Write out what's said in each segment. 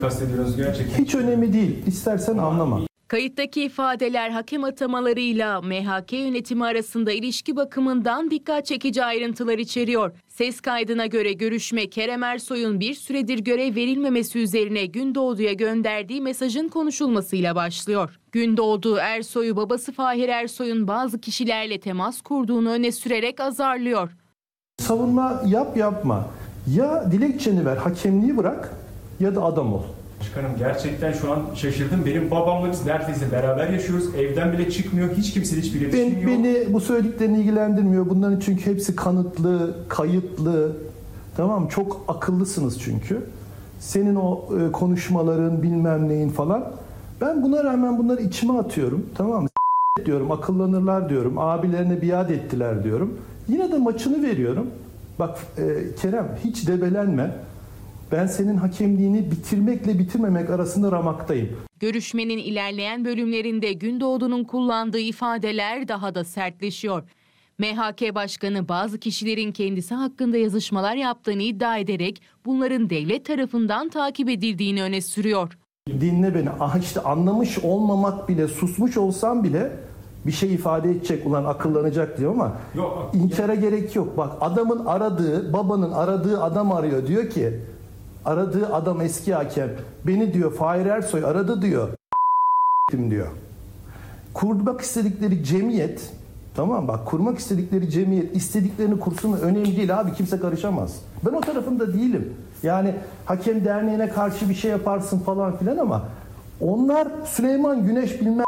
Kastediyoruz gerçekten. Hiç önemli değil. İstersen anlama. Kayıttaki ifadeler hakem atamalarıyla MHK yönetimi arasında ilişki bakımından dikkat çekici ayrıntılar içeriyor. Ses kaydına göre görüşme Kerem Ersoy'un bir süredir görev verilmemesi üzerine Gündoğdu'ya gönderdiği mesajın konuşulmasıyla başlıyor. Gündoğdu Ersoy'u babası Fahir Ersoy'un bazı kişilerle temas kurduğunu öne sürerek azarlıyor. Savunma yapma. Ya dilekçeni ver, hakemliği bırak ya da adam ol. Başkanım gerçekten şu an şaşırdım. Benim babamla biz neredeyse beraber yaşıyoruz. Evden bile çıkmıyor. Hiç kimseyle hiçbir iletişim yok. Beni bu söylediklerini ilgilendirmiyor. Bunların çünkü hepsi kanıtlı, kayıtlı. Tamam mı? Çok akıllısınız çünkü. Senin o konuşmaların bilmem neyin falan. Ben buna rağmen bunları içime atıyorum. Tamam mı? Diyorum, akıllanırlar diyorum. Abilerine biat ettiler diyorum. Yine de maçını veriyorum. Bak Kerem hiç debelenme. Ben senin hakemliğini bitirmekle bitirmemek arasında ramaktayım. Görüşmenin ilerleyen bölümlerinde Gündoğdu'nun kullandığı ifadeler daha da sertleşiyor. MHK Başkanı bazı kişilerin kendisi hakkında yazışmalar yaptığını iddia ederek bunların devlet tarafından takip edildiğini öne sürüyor. Dinle beni. İşte anlamış olmamak bile, susmuş olsam bile bir şey ifade edecek, ulan akıllanacak diyor ama yok, inkara gerek yok. Bak adamın aradığı, babanın aradığı adam arıyor. Diyor ki aradığı adam eski hakem. Beni diyor Fahir Ersoy aradı diyor. Diyor. Kurmak istedikleri cemiyet, tamam bak kurmak istedikleri cemiyet istediklerini kursun, önemli değil abi, kimse karışamaz. Ben o tarafında değilim. Yani hakem derneğine karşı bir şey yaparsın falan filan ama onlar Süleyman Güneş bilmem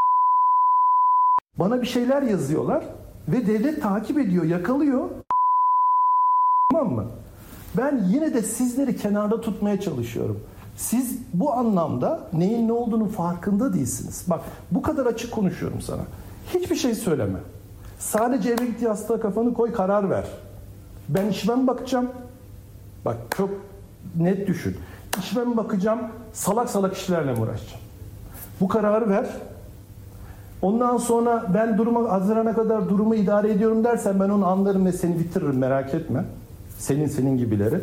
bana bir şeyler yazıyorlar ve devlet takip ediyor, yakalıyor. Tamam mı? Ben yine de sizleri kenarda tutmaya çalışıyorum. Siz bu anlamda neyin ne olduğunu farkında değilsiniz. Bak bu kadar açık konuşuyorum sana. Hiçbir şey söyleme. Sadece eve git, yastığa kafanı koy, karar ver. Ben işime mi bakacağım? Bak çok net düşün. İşime mi bakacağım? Salak salak işlerle mi uğraşacağım? Bu kararı ver. Ondan sonra ben Haziran'a kadar durumu idare ediyorum dersen ben onu anlarım ve seni bitiririm, merak etme. Senin gibileri.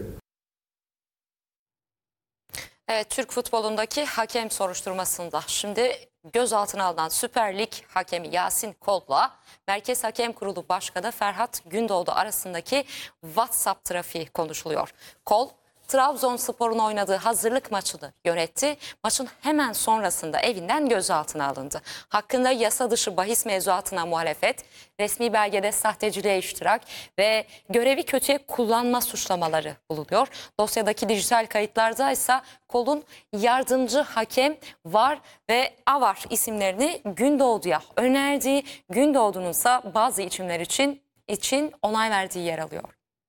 Evet, Türk futbolundaki hakem soruşturmasında şimdi gözaltına alınan Süper Lig hakemi Yasin Kol'la Merkez Hakem Kurulu Başkanı Ferhat Gündoğdu arasındaki WhatsApp trafiği konuşuluyor. Kol, Trabzonspor'un oynadığı hazırlık maçını yönetti. Maçın hemen sonrasında evinden gözaltına alındı. Hakkında yasa dışı bahis mevzuatına muhalefet, resmi belgede sahteciliğe iştirak ve görevi kötüye kullanma suçlamaları bulunuyor. Dosyadaki dijital kayıtlarda ise Kol'un yardımcı hakem VAR ve AVAR isimlerini Gündoğdu'ya önerdiği, Gündoğdu'nun ise bazı içimler için onay verdiği yer alıyor.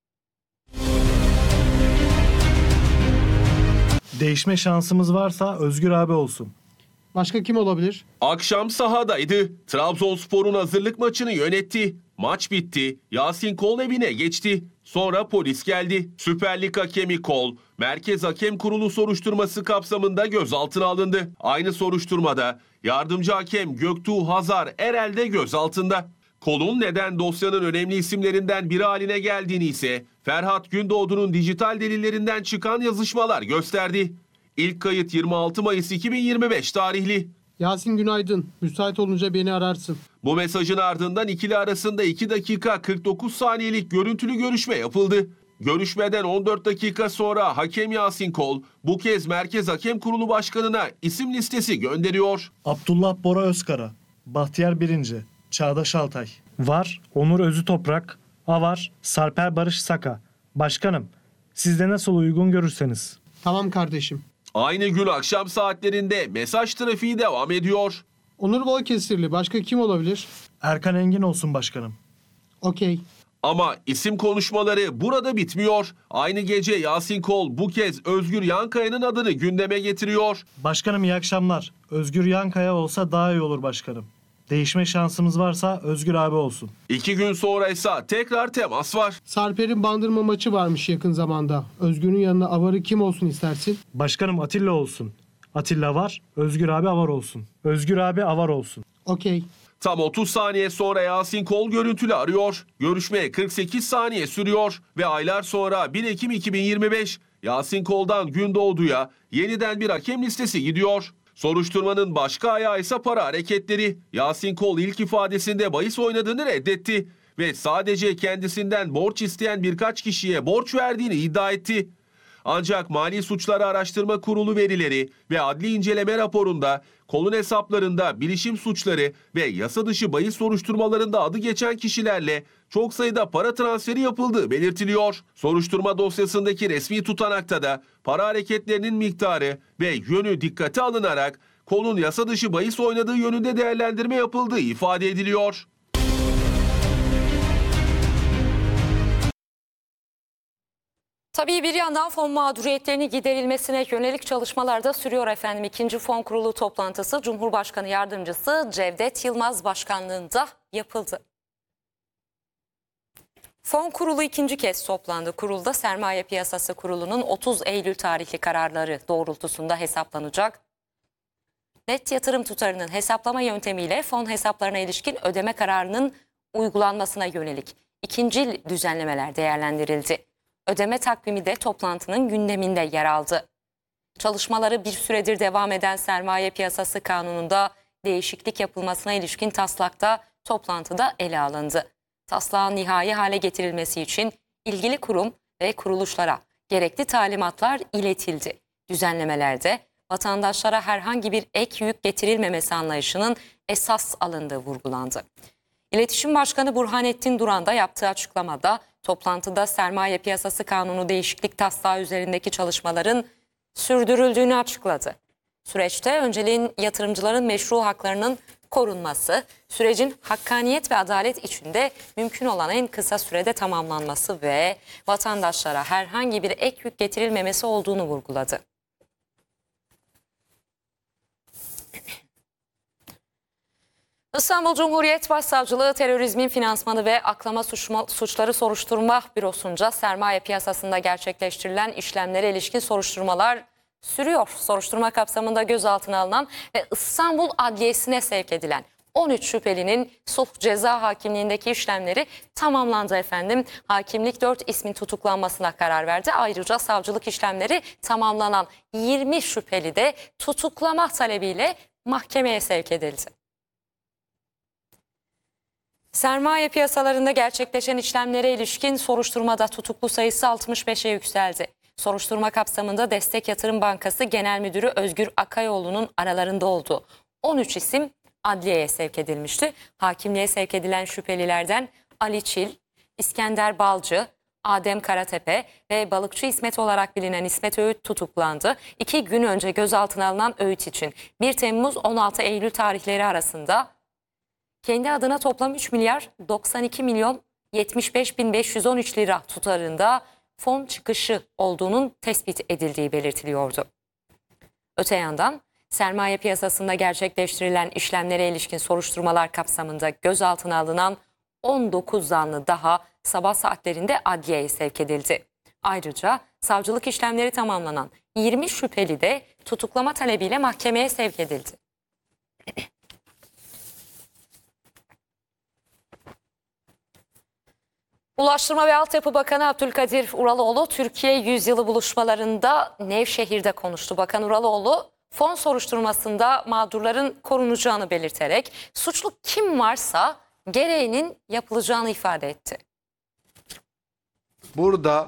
Değişme şansımız varsa Özgür abi olsun. Başka kim olabilir? Akşam sahadaydı. Trabzonspor'un hazırlık maçını yönetti. Maç bitti. Yasin Kol evine geçti. Sonra polis geldi. Süper Lig hakemi Kol, Merkez Hakem Kurulu soruşturması kapsamında gözaltına alındı. Aynı soruşturmada yardımcı hakem Göktuğ Hazar Erel de gözaltında. Kol'un neden dosyanın önemli isimlerinden biri haline geldiğini ise Ferhat Gündoğdu'nun dijital delillerinden çıkan yazışmalar gösterdi. İlk kayıt 26 Mayıs 2025 tarihli. Yasin günaydın. Müsait olunca beni ararsın. Bu mesajın ardından ikili arasında 2 dakika 49 saniyelik görüntülü görüşme yapıldı. Görüşmeden 14 dakika sonra hakem Yasin Kol bu kez Merkez Hakem Kurulu Başkanı'na isim listesi gönderiyor. Abdullah Bora Özkara, Bahtiyar Birinci, Çağdaş Altay. VAR, Onur Özü Toprak. AVAR, Sarper Barış Saka. Başkanım, siz de nasıl uygun görürseniz. Tamam kardeşim. Aynı gün akşam saatlerinde mesaj trafiği devam ediyor. Onur Balıkesirli. Başka kim olabilir? Erkan Engin olsun başkanım. Okey. Ama isim konuşmaları burada bitmiyor. Aynı gece Yasin Kol bu kez Özgür Yankaya'nın adını gündeme getiriyor. Başkanım iyi akşamlar. Özgür Yankaya olsa daha iyi olur başkanım. Değişme şansımız varsa Özgür abi olsun. 2 gün sonra ise tekrar temas var. Sarper'in Bandırma maçı varmış yakın zamanda. Özgür'ün yanına avarı kim olsun istersin? Başkanım Atilla olsun. Atilla var, Özgür abi avar olsun. Özgür abi avar olsun. Okey. Tam 30 saniye sonra Yasin Kol görüntülü arıyor. Görüşme 48 saniye sürüyor ve aylar sonra 1 Ekim 2025 Yasin Kol'dan Gündoğdu'ya yeniden bir hakem listesi gidiyor. Soruşturmanın başka ayağı ise para hareketleri. Yasin Kol ilk ifadesinde bahis oynadığını reddetti ve sadece kendisinden borç isteyen birkaç kişiye borç verdiğini iddia etti. Ancak Mali Suçları Araştırma Kurulu verileri ve adli inceleme raporunda Kol'un hesaplarında bilişim suçları ve yasa dışı bahis soruşturmalarında adı geçen kişilerle çok sayıda para transferi yapıldığı belirtiliyor. Soruşturma dosyasındaki resmi tutanakta da para hareketlerinin miktarı ve yönü dikkate alınarak Kol'un yasa dışı bahis oynadığı yönünde değerlendirme yapıldığı ifade ediliyor. Tabii bir yandan fon mağduriyetlerini giderilmesine yönelik çalışmalar da sürüyor efendim. İkinci Fon Kurulu toplantısı Cumhurbaşkanı Yardımcısı Cevdet Yılmaz başkanlığında yapıldı. Fon Kurulu ikinci kez toplandı. Kurulda Sermaye Piyasası Kurulu'nun 30 Eylül tarihli kararları doğrultusunda hesaplanacak net yatırım tutarının hesaplama yöntemiyle fon hesaplarına ilişkin ödeme kararının uygulanmasına yönelik ikinci düzenlemeler değerlendirildi. Ödeme takvimi de toplantının gündeminde yer aldı. Çalışmaları bir süredir devam eden Sermaye Piyasası Kanunu'nda değişiklik yapılmasına ilişkin taslakta toplantıda ele alındı. Taslağın nihai hale getirilmesi için ilgili kurum ve kuruluşlara gerekli talimatlar iletildi. Düzenlemelerde vatandaşlara herhangi bir ek yük getirilmemesi anlayışının esas alındığı vurgulandı. İletişim Başkanı Burhanettin Duran da yaptığı açıklamada toplantıda Sermaye Piyasası Kanunu değişiklik taslağı üzerindeki çalışmaların sürdürüldüğünü açıkladı. Süreçte önceliğin yatırımcıların meşru haklarının korunması, sürecin hakkaniyet ve adalet içinde mümkün olan en kısa sürede tamamlanması ve vatandaşlara herhangi bir ek yük getirilmemesi olduğunu vurguladı. İstanbul Cumhuriyet Başsavcılığı Terörizmin Finansmanı ve Aklama Suçları Soruşturma Bürosu'nca sermaye piyasasında gerçekleştirilen işlemlere ilişkin soruşturmalar sürüyor. Soruşturma kapsamında gözaltına alınan ve İstanbul Adliyesi'ne sevk edilen 13 şüphelinin sulh ceza hakimliğindeki işlemleri tamamlandı efendim. Hakimlik 4 ismin tutuklanmasına karar verdi. Ayrıca savcılık işlemleri tamamlanan 20 şüpheli de tutuklama talebiyle mahkemeye sevk edildi. Sermaye piyasalarında gerçekleşen işlemlere ilişkin soruşturmada tutuklu sayısı 65'e yükseldi. Soruşturma kapsamında Destek Yatırım Bankası Genel Müdürü Özgür Akayoğlu'nun aralarında olduğu 13 isim adliyeye sevk edilmişti. Hakimliğe sevk edilen şüphelilerden Ali Çil, İskender Balcı, Adem Karatepe ve balıkçı İsmet olarak bilinen İsmet Öğüt tutuklandı. 2 gün önce gözaltına alınan Öğüt için 1 Temmuz 16 Eylül tarihleri arasında kendi adına toplam 3 milyar 92 milyon 75 bin 513 lira tutarında fon çıkışı olduğunun tespit edildiği belirtiliyordu. Öte yandan sermaye piyasasında gerçekleştirilen işlemlere ilişkin soruşturmalar kapsamında gözaltına alınan 19 zanlı daha sabah saatlerinde adliyeye sevk edildi. Ayrıca savcılık işlemleri tamamlanan 20 şüpheli de tutuklama talebiyle mahkemeye sevk edildi. Ulaştırma ve Altyapı Bakanı Abdülkadir Uraloğlu Türkiye Yüzyılı buluşmalarında Nevşehir'de konuştu. Bakan Uraloğlu fon soruşturmasında mağdurların korunacağını belirterek suçlu kim varsa gereğinin yapılacağını ifade etti. Burada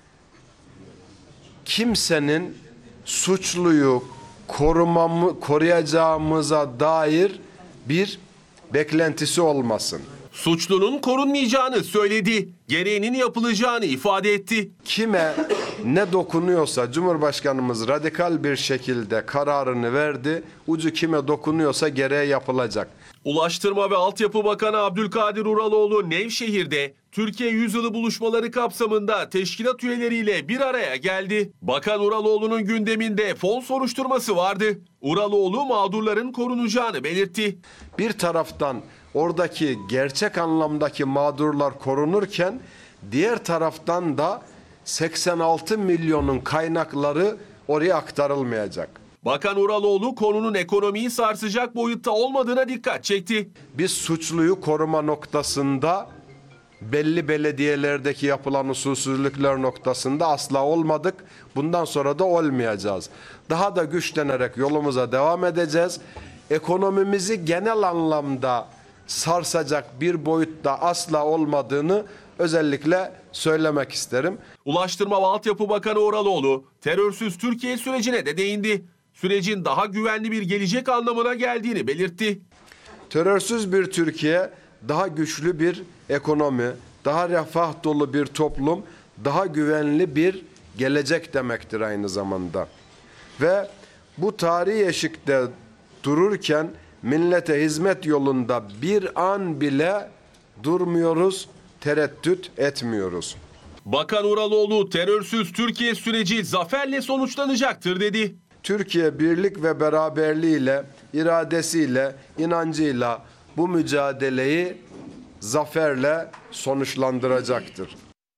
kimsenin suçluyu koruyacağımıza dair bir beklentisi olmasın. Suçlunun korunmayacağını söyledi, gereğinin yapılacağını ifade etti. Kime ne dokunuyorsa Cumhurbaşkanımız radikal bir şekilde kararını verdi. Ucu kime dokunuyorsa gereği yapılacak. Ulaştırma ve Altyapı Bakanı Abdülkadir Uraloğlu Nevşehir'de Türkiye Yüzyılı buluşmaları kapsamında teşkilat üyeleriyle bir araya geldi. Bakan Uraloğlu'nun gündeminde fon soruşturması vardı. Uraloğlu mağdurların korunacağını belirtti. Bir taraftan oradaki gerçek anlamdaki mağdurlar korunurken diğer taraftan da 86 milyonun kaynakları oraya aktarılmayacak. Bakan Uraloğlu konunun ekonomiyi sarsacak boyutta olmadığına dikkat çekti. Biz suçluyu koruma noktasında belli belediyelerdeki yapılan usulsüzlükler noktasında asla olmadık. Bundan sonra da olmayacağız. Daha da güçlenerek yolumuza devam edeceğiz. Ekonomimizi genel anlamda sarsacak bir boyutta asla olmadığını özellikle söylemek isterim. Ulaştırma ve Altyapı Bakanı Oraloğlu terörsüz Türkiye sürecine de değindi. Sürecin daha güvenli bir gelecek anlamına geldiğini belirtti. Terörsüz bir Türkiye, daha güçlü bir ekonomi, daha refah dolu bir toplum, daha güvenli bir gelecek demektir aynı zamanda. Ve bu tarihi eşikte dururken millete hizmet yolunda bir an bile durmuyoruz, tereddüt etmiyoruz. Bakan Oraloğlu terörsüz Türkiye süreci zaferle sonuçlanacaktır dedi. Türkiye birlik ve beraberliğiyle, iradesiyle, inancıyla bu mücadeleyi zaferle sonuçlandıracaktır.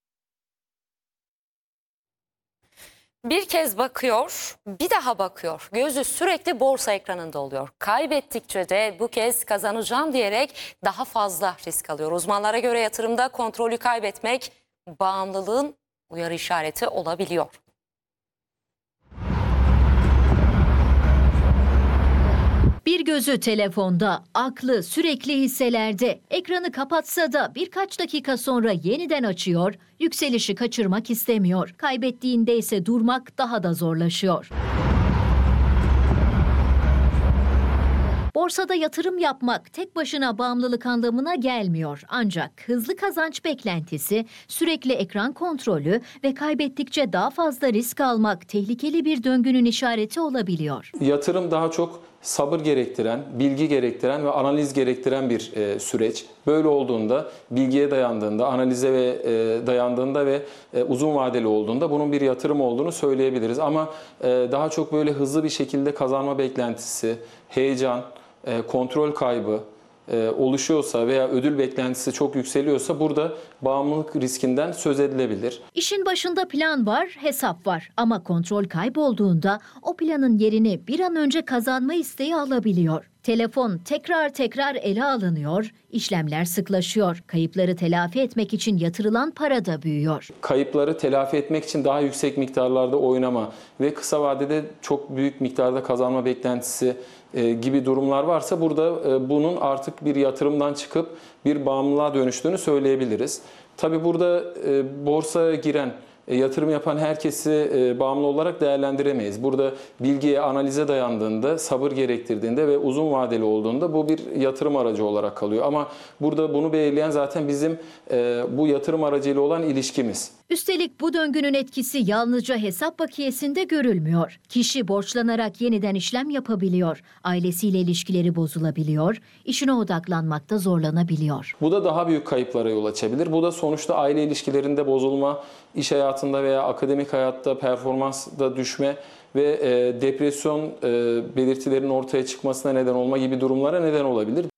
Bir kez bakıyor, bir daha bakıyor. Gözü sürekli borsa ekranında oluyor. Kaybettikçe de bu kez kazanacağım diyerek daha fazla risk alıyor. Uzmanlara göre yatırımda kontrolü kaybetmek bağımlılığın uyarı işareti olabiliyor. Bir gözü telefonda, aklı sürekli hisselerde. Ekranı kapatsa da birkaç dakika sonra yeniden açıyor, yükselişi kaçırmak istemiyor. Kaybettiğinde ise durmak daha da zorlaşıyor. Borsada yatırım yapmak tek başına bağımlılık anlamına gelmiyor. Ancak hızlı kazanç beklentisi, sürekli ekran kontrolü ve kaybettikçe daha fazla risk almak tehlikeli bir döngünün işareti olabiliyor. Yatırım daha çok sabır gerektiren, bilgi gerektiren ve analiz gerektiren bir süreç. Böyle olduğunda, bilgiye dayandığında, analize dayandığında ve uzun vadeli olduğunda bunun bir yatırım olduğunu söyleyebiliriz. Ama daha çok böyle hızlı bir şekilde kazanma beklentisi, heyecan, kontrol kaybı oluşuyorsa veya ödül beklentisi çok yükseliyorsa burada bağımlılık riskinden söz edilebilir. İşin başında plan var, hesap var ama kontrol kaybolduğunda o planın yerini bir an önce kazanma isteği alabiliyor. Telefon tekrar ele alınıyor, işlemler sıklaşıyor, kayıpları telafi etmek için yatırılan para da büyüyor. Kayıpları telafi etmek için daha yüksek miktarlarda oynama ve kısa vadede çok büyük miktarda kazanma beklentisi gibi durumlar varsa burada bunun artık bir yatırımdan çıkıp bir bağımlılığa dönüştüğünü söyleyebiliriz. Tabii burada borsaya giren, yatırım yapan herkesi bağımlı olarak değerlendiremeyiz. Burada bilgiye, analize dayandığında, sabır gerektirdiğinde ve uzun vadeli olduğunda bu bir yatırım aracı olarak kalıyor. Ama burada bunu belirleyen zaten bizim bu yatırım aracıyla olan ilişkimiz. Üstelik bu döngünün etkisi yalnızca hesap bakiyesinde görülmüyor. Kişi borçlanarak yeniden işlem yapabiliyor, ailesiyle ilişkileri bozulabiliyor, işine odaklanmakta zorlanabiliyor. Bu da daha büyük kayıplara yol açabilir. Bu da sonuçta aile ilişkilerinde bozulma, iş hayatında veya akademik hayatta performansta düşme ve depresyon belirtilerinin ortaya çıkmasına neden olma gibi durumlara neden olabilir.